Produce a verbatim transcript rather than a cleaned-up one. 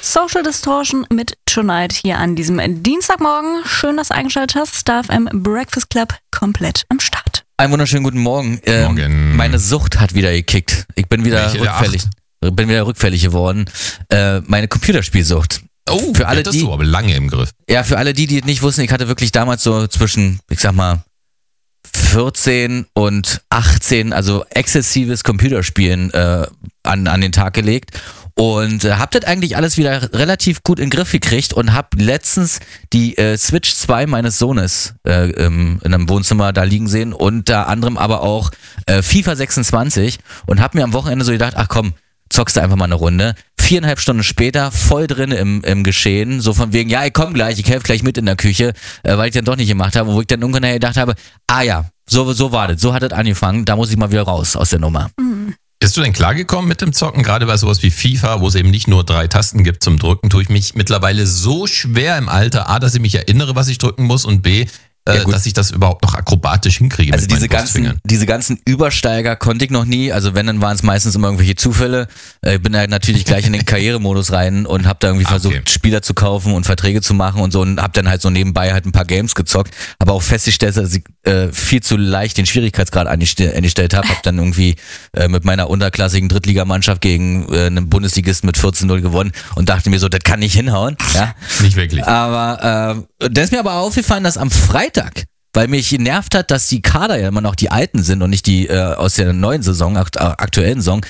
Social Distortion mit Tonight hier an diesem Dienstagmorgen. Schön, dass du eingeschaltet hast. Star F M Breakfast Club komplett am Start. Einen wunderschönen guten Morgen. Ähm, Morgen. Meine Sucht hat wieder gekickt. Ich bin wieder Welche der rückfällig. Bin wieder rückfällig geworden. Äh, meine Computerspielsucht. Oh, für alle das die, du aber lange im Griff. Ja, für alle die, die es nicht wussten, ich hatte wirklich damals so zwischen, ich sag mal, vierzehn und achtzehn, also exzessives Computerspielen äh, an, an den Tag gelegt. Und äh, hab das eigentlich alles wieder relativ gut in den Griff gekriegt und hab letztens die äh, Switch zwei meines Sohnes äh, ähm, in einem Wohnzimmer da liegen sehen, unter anderem aber auch äh, FIFA sechsundzwanzig, und hab mir am Wochenende so gedacht, ach komm, zockst du einfach mal eine Runde. Viereinhalb Stunden später, voll drin im, im Geschehen, so von wegen, ja, ich komm gleich, ich helfe gleich mit in der Küche, äh, weil ich dann doch nicht gemacht habe, wo ich dann irgendwann nachher gedacht habe, ah ja, so, so war das, so hat das angefangen, da muss ich mal wieder raus aus der Nummer. Mhm. Bist du denn klargekommen mit dem Zocken? Gerade bei sowas wie FIFA, wo es eben nicht nur drei Tasten gibt zum Drücken, tue ich mich mittlerweile so schwer im Alter, A, dass ich mich erinnere, was ich drücken muss, und B, äh, Ja, dass ich das überhaupt noch akrobatisch hinkriege Also mit diese meinen ganzen, Brustfingern. diese ganzen Übersteiger konnte ich noch nie, also wenn, dann waren es meistens immer irgendwelche Zufälle. Ich bin da natürlich gleich in den Karrieremodus rein und habe da irgendwie Ah, versucht, okay. Spieler zu kaufen und Verträge zu machen und so, und habe dann halt so nebenbei halt ein paar Games gezockt, aber auch festgestellt, dass ich äh, viel zu leicht den Schwierigkeitsgrad angestell- eingestellt habe. Habe dann irgendwie äh, mit meiner unterklassigen Drittligamannschaft gegen äh, einen Bundesligisten mit vierzehn null gewonnen und dachte mir so, das kann nicht hinhauen. Ja. Nicht wirklich. Aber äh, da ist mir aber aufgefallen, dass am Freitag, weil mich genervt hat, dass die Kader ja immer noch die alten sind und nicht die äh, aus der neuen Saison, akt- aktuellen Saison,